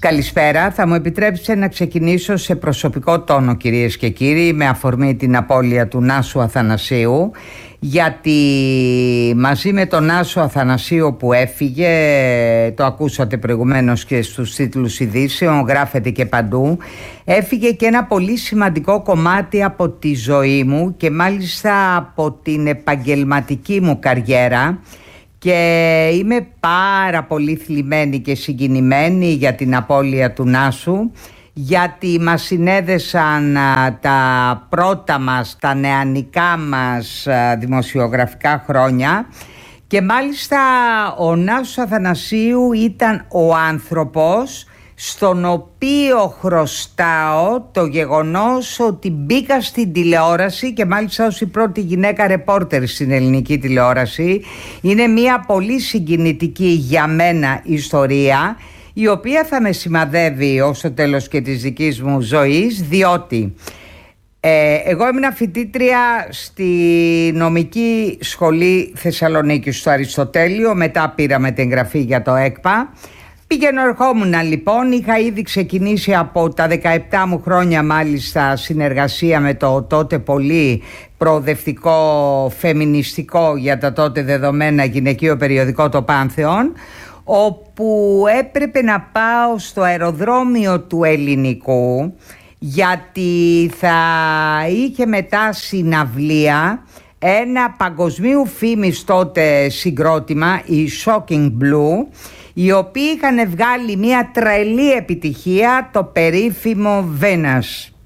Καλησπέρα. Θα μου επιτρέψετε να ξεκινήσω σε προσωπικό τόνο, κυρίες και κύριοι, με αφορμή την απώλεια του Νάσου Αθανασίου, γιατί μαζί με τον Νάσο Αθανασίου που έφυγε, το ακούσατε προηγουμένως και στους τίτλους ειδήσεων, γράφεται και παντού, έφυγε και ένα πολύ σημαντικό κομμάτι από τη ζωή μου και μάλιστα από την επαγγελματική μου καριέρα. Και είμαι πάρα πολύ θλιμμένη και συγκινημένη για την απώλεια του Νάσου, γιατί μας συνέδεσαν τα πρώτα μας, τα νεανικά μας δημοσιογραφικά χρόνια, και μάλιστα ο Νάσος Αθανασίου ήταν ο άνθρωπος στον οποίο χρωστάω το γεγονός ότι μπήκα στην τηλεόραση, και μάλιστα ως η πρώτη γυναίκα ρεπόρτερ στην ελληνική τηλεόραση. Είναι μια πολύ συγκινητική για μένα ιστορία, η οποία θα με σημαδεύει ως το τέλος και της δικής μου ζωής, διότι εγώ ήμουν φοιτήτρια στη νομική σχολή Θεσσαλονίκη, στο Αριστοτέλειο, μετά πήρα μετεγγραφή για το ΕΚΠΑ. Πήγαινω ερχόμουν λοιπόν, είχα ήδη ξεκινήσει από τα 17 μου χρόνια μάλιστα συνεργασία με το τότε πολύ προοδευτικό, φεμινιστικό για τα τότε δεδομένα γυναικείο περιοδικό το Πάνθεον, όπου έπρεπε να πάω στο αεροδρόμιο του Ελληνικού, γιατί θα είχε μετά συναυλία ένα παγκοσμίου φήμης τότε συγκρότημα, η Shocking Blue, οι οποίοι είχαν βγάλει μια τρελή επιτυχία, το περίφημο Venus.